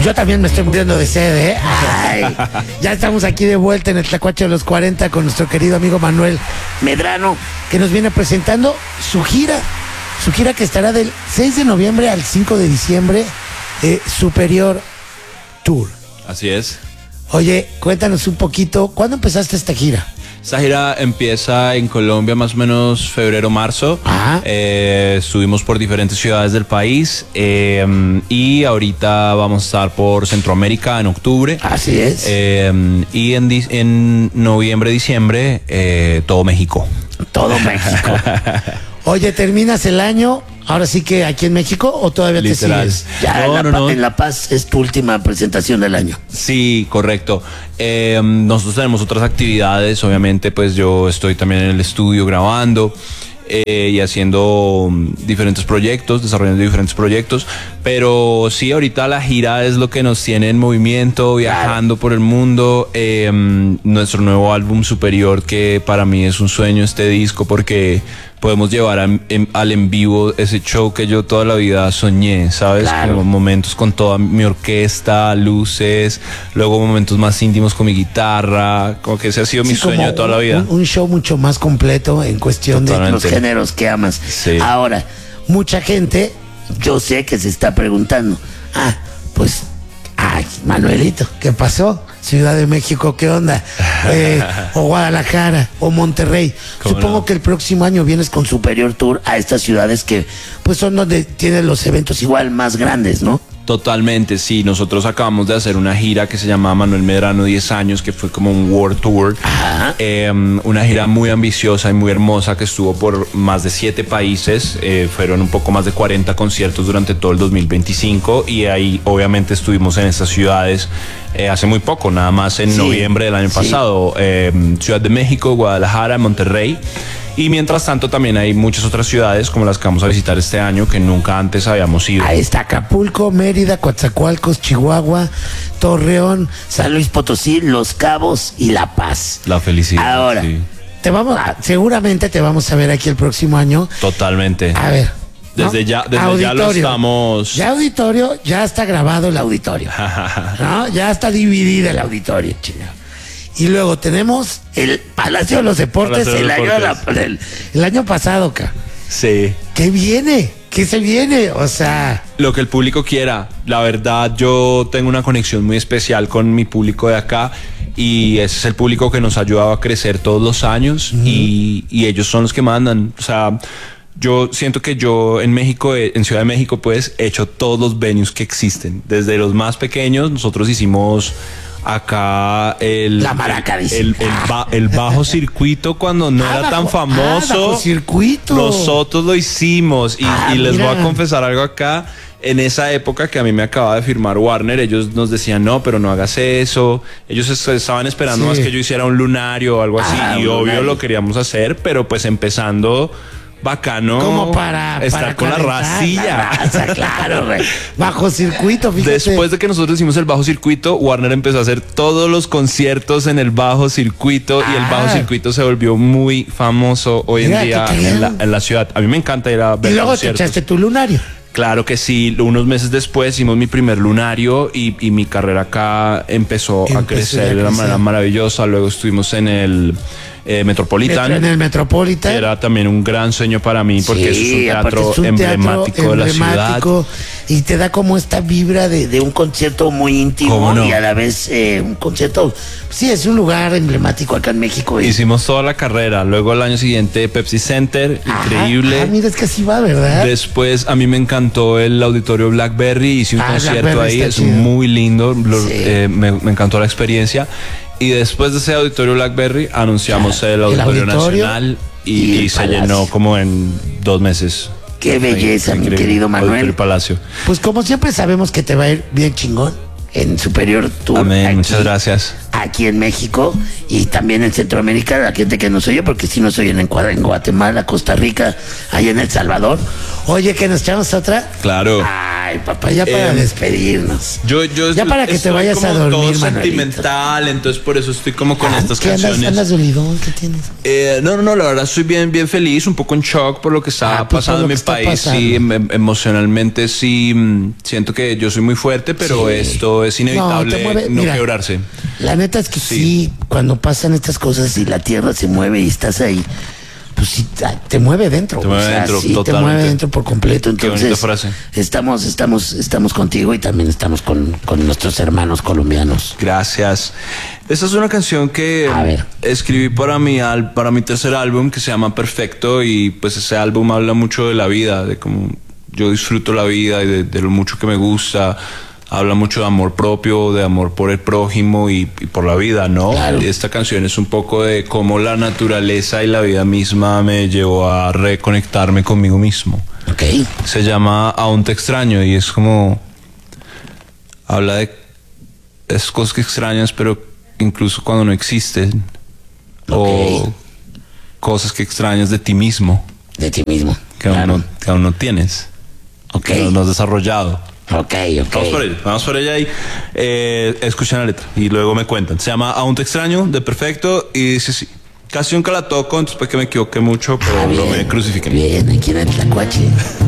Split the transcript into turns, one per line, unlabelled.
Yo también me estoy muriendo de sed, ¿eh? Ay, ya estamos aquí de vuelta en el Tlacuache de los 40 con nuestro querido amigo Manuel Medrano, que nos viene presentando su gira que estará del 6 de noviembre al 5 de diciembre, Superior Tour.
Así es.
Oye, cuéntanos un poquito, ¿cuándo empezaste esta gira?
Esta gira empieza en Colombia más o menos febrero, marzo. Estuvimos por diferentes ciudades del país y ahorita vamos a estar por Centroamérica en octubre.
Así es.
Y en noviembre, diciembre, todo México.
Todo México. Oye, ¿terminas el año ahora sí que aquí en México o todavía
Literal.
te sigues? Ya en La Paz es tu última presentación del año.
Sí, correcto. Nosotros tenemos otras actividades, obviamente, pues yo estoy también en el estudio grabando y haciendo diferentes proyectos, desarrollando diferentes proyectos, pero sí, ahorita la gira es lo que nos tiene en movimiento, viajando por el mundo. Nuestro nuevo álbum Superior, que para mí es un sueño este disco, porque podemos llevar al en vivo ese show que yo toda la vida soñé, ¿sabes?
Claro.
Como momentos con toda mi orquesta, luces, luego momentos más íntimos con mi guitarra, como que ese ha sido mi sueño de toda la vida.
Un show mucho más completo en cuestión de los géneros que amas.
Sí.
Ahora, mucha gente, yo sé que se está preguntando, Manuelito, ¿qué pasó? Ciudad de México, ¿qué onda? O Guadalajara, o Monterrey. Supongo que el próximo año vienes con Superior Tour a estas ciudades que pues son donde tienen los eventos igual más grandes, ¿no?
Totalmente, sí. Nosotros acabamos de hacer una gira que se llama Manuel Medrano 10 años, que fue como un World Tour. Una gira muy ambiciosa y muy hermosa que estuvo por más de 7 países. Fueron un poco más de 40 conciertos durante todo el 2025 y ahí obviamente estuvimos en estas ciudades hace muy poco, nada más en noviembre del año pasado. Ciudad de México, Guadalajara, Monterrey. Y mientras tanto también hay muchas otras ciudades como las que vamos a visitar este año que nunca antes habíamos ido.
Ahí está Acapulco, Mérida, Coatzacoalcos, Chihuahua, Torreón, San Luis Potosí, Los Cabos y La Paz.
La felicidad.
Ahora,
sí.
Seguramente te vamos a ver aquí el próximo año.
Totalmente.
A ver.
Desde ya lo estamos.
Ya auditorio, ya está grabado el auditorio. ¿No? Ya está dividido el auditorio, chino. Y luego tenemos el Palacio de los Deportes, el año pasado,
Sí.
¿Qué viene? ¿Qué se viene? O sea,
lo que el público quiera. La verdad, yo tengo una conexión muy especial con mi público de acá y ese es el público que nos ha ayudado a crecer todos los años y ellos son los que mandan. O sea, yo siento que yo en México, en Ciudad de México, pues he hecho todos los venues que existen. Desde los más pequeños, nosotros hicimos acá
La Maraca,
el bajo circuito cuando no era tan famoso.
Bajo circuito.
Nosotros lo hicimos y les voy a confesar algo acá. En esa época que a mí me acababa de firmar Warner, ellos nos decían, no, pero no hagas eso. Ellos estaban esperando más que yo hiciera un lunario o algo así. Y obvio lo queríamos hacer, pero pues empezando bacano,
como para
estar con la racilla.
Claro, güey. Bajo circuito, fíjate.
Después de que nosotros hicimos el bajo circuito, Warner empezó a hacer todos los conciertos en el bajo circuito y el bajo circuito se volvió muy famoso hoy en día en la ciudad. A mí me encanta ir a ver
y luego
conciertos.
te echaste tu lunario.
Claro que sí, unos meses después hicimos mi primer lunario y mi carrera acá empezó a crecer de una manera maravillosa. Luego estuvimos en el Metropolitan.
En el Metropolitan.
Que era también un gran sueño para mí porque es un teatro emblemático de la ciudad.
Y te da como esta vibra de un concierto muy íntimo y a la vez un concierto. Sí, es un lugar emblemático acá en México.
Hicimos toda la carrera. Luego el año siguiente Pepsi Center, increíble.
Mira, es que así va, ¿verdad?
Después a mí me encantó el Auditorio Blackberry. Hice un concierto ahí, es muy lindo. Me encantó la experiencia. Y después de ese Auditorio Blackberry anunciamos el Auditorio Nacional y se llenó como en 2 meses.
Qué belleza, mi querido Manuel.
Palacio.
Pues como siempre sabemos que te va a ir bien chingón en Superior Tour.
Amén, aquí, muchas gracias.
Aquí en México y también en Centroamérica, la gente que nos oye, porque si nos oyen en Guatemala, Costa Rica, allá en El Salvador. Oye, que nos echamos otra.
Claro.
Ay, papá, ya para despedirnos.
Yo
Ya para que te
estoy
vayas
como
a dormir,
todo
Manuelito.
sentimental, entonces por eso estoy como con estas
¿Qué
canciones.
andas dolidón? ¿Qué tienes?
No, la verdad estoy bien feliz, un poco en shock por lo que está
Pues,
pasando
por lo
en mi
que está
país.
pasando.
Sí, emocionalmente sí, siento que yo soy muy fuerte, pero
Sí.
esto es inevitable no
mira,
quebrarse.
La neta es que sí, cuando pasan estas cosas y la tierra se mueve y estás ahí, pues sí, te mueve dentro.
Te mueve dentro,
sí, te
totalmente.
mueve dentro por completo.
Qué
Entonces,
bonita frase.
estamos contigo y también estamos con nuestros hermanos colombianos.
Gracias. Esta es una canción que
A ver.
escribí para mi tercer álbum que se llama Perfecto, y pues ese álbum habla mucho de la vida, de cómo yo disfruto la vida y de lo mucho que me gusta. Habla mucho de amor propio, de amor por el prójimo y por la vida, ¿no?
Claro.
Esta canción es un poco de cómo la naturaleza y la vida misma me llevó a reconectarme conmigo mismo.
Ok.
Se llama Aún te extraño y es como... Habla de esas cosas que extrañas, pero incluso cuando no existen. O
Ok.
cosas que extrañas de ti mismo,
De ti mismo.
que,
Claro.
que aún no tienes,
Ok.
que no has desarrollado.
Ok.
Vamos por ella y escuchen la letra y luego me cuentan. Se llama Aún te extraño, de Perfecto, y dice sí. Casi nunca la toco, entonces para que me equivoqué mucho, pero no me crucifiquen.
Bien, aquí en el Tlacuache.